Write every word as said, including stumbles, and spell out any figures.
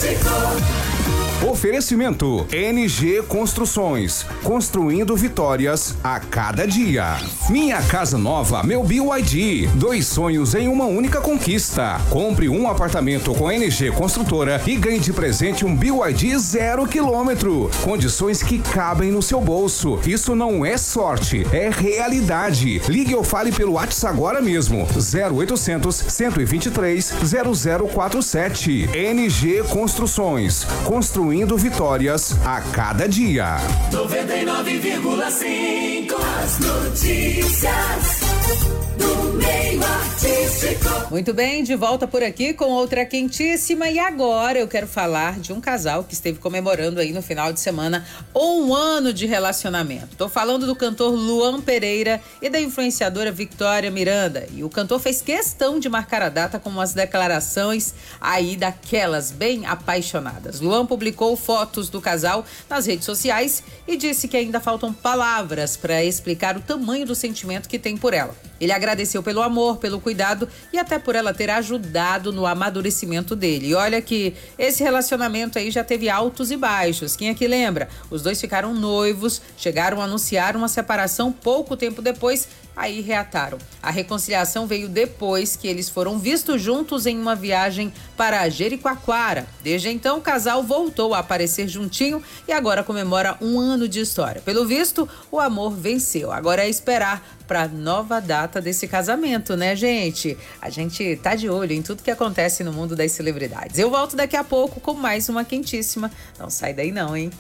Oferecimento N G Construções, construindo vitórias a cada dia. Minha Casa Nova, meu B Y D, dois sonhos em uma única conquista. Compre um apartamento com N G Construtora e ganhe de presente um B Y D zero quilômetro. Condições que cabem no seu bolso. Isso não é sorte, é realidade. Ligue ou fale pelo WhatsApp agora mesmo. zero oitocentos, cento e vinte e três, zero zero quatro sete. N G Construções, construindo vitórias a cada dia. noventa e nove vírgula cinco As notícias do meio artístico. Muito bem, de volta por aqui com outra quentíssima, e agora eu quero falar de um casal que esteve comemorando aí no final de semana um ano de relacionamento. Tô falando do cantor Luan Pereira e da influenciadora Victoria Miranda, e o cantor fez questão de marcar a data com umas declarações aí daquelas bem apaixonadas. Luan publicou fotos do casal nas redes sociais e disse que ainda faltam palavras para explicar o tamanho do sentimento que tem por ela. Ele agradeceu pelo amor, pelo cuidado e até por ela ter ajudado no amadurecimento dele. E olha que esse relacionamento aí já teve altos e baixos. Quem aqui lembra? Os dois ficaram noivos, chegaram a anunciar uma separação pouco tempo depois, aí reataram. A reconciliação veio depois que eles foram vistos juntos em uma viagem para Jericoacoara. Desde então, o casal voltou a aparecer juntinho e agora comemora um ano de história. Pelo visto, o amor venceu. Agora é esperar para nova data desse casamento, né, gente? A gente tá de olho em tudo que acontece no mundo das celebridades. Eu volto daqui a pouco com mais uma quentíssima. Não sai daí não, hein?